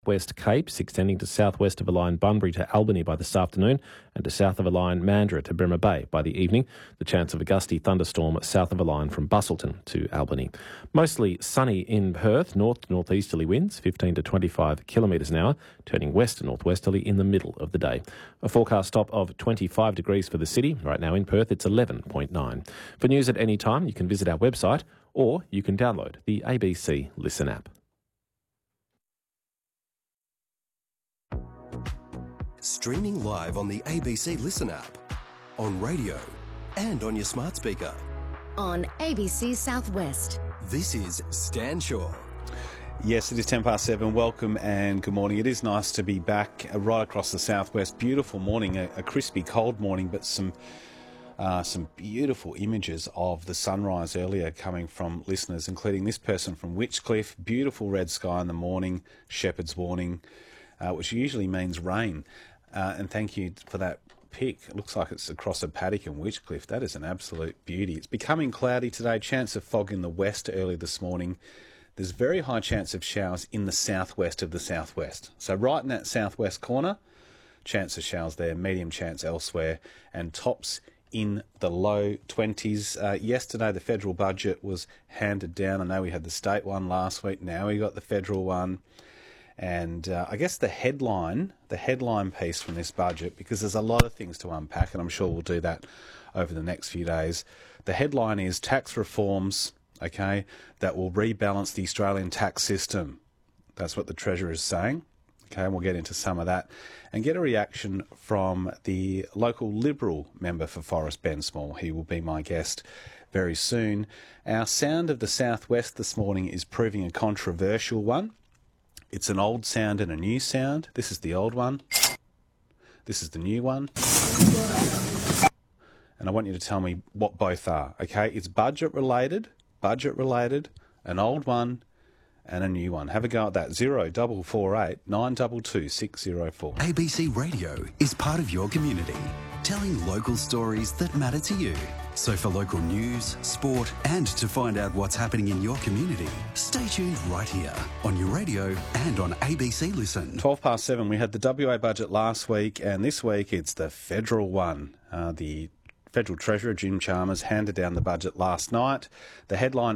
southwest Capes, extending to southwest of a line Bunbury to Albany by this afternoon and to south of a line Mandurah to Bremer Bay by the evening. The chance of a gusty thunderstorm south of a line from Bustleton to Albany. Mostly sunny in Perth, north to northeasterly winds, 15 to 25 kilometres an hour, turning west to northwesterly in the middle of the day. A forecast top of 25 degrees for the city. Right now in Perth, it's 11.9. For news at any time, you can visit our website or you can download the ABC Listen app. Streaming live on the ABC Listen app, on radio and on your smart speaker. On ABC Southwest. This is Stan Shaw. Yes, it is 7:10. Welcome and good morning. It is nice to be back right across the southwest. Beautiful morning, a crispy cold morning, but some beautiful images of the sunrise earlier coming from listeners, including this person from Witchcliffe. Beautiful red sky in the morning, shepherd's warning, which usually means rain. And thank you for that pic. It looks like it's across a paddock in Witchcliffe. That is an absolute beauty. It's becoming cloudy today. Chance of fog in the west early this morning. There's very high chance of showers in the southwest of the southwest. So right in that southwest corner, chance of showers there, medium chance elsewhere, and tops in the low 20s. Yesterday, the federal budget was handed down. I know we had the state one last week. Now we got the federal one. And I guess the headline piece from this budget, because there's a lot of things to unpack, and I'm sure we'll do that over the next few days. The headline is tax reforms, okay, that will rebalance the Australian tax system. That's what the Treasurer is saying. Okay, and we'll get into some of that and get a reaction from the local Liberal member for Forest Bend Small. He will be my guest very soon. Our sound of the southwest this morning is proving a controversial one. It's an old sound and a new sound. This is the old one. This is the new one. And I want you to tell me what both are, okay? It's budget related, an old one and a new one. Have a go at that. 0448 922 604. ABC Radio is part of your community, telling local stories that matter to you. So for local news, sport, and to find out what's happening in your community, stay tuned right here on your radio and on ABC Listen. 7:12. We had the WA budget last week, and this week it's the federal one. The Federal Treasurer, Jim Chalmers, handed down the budget last night. The headline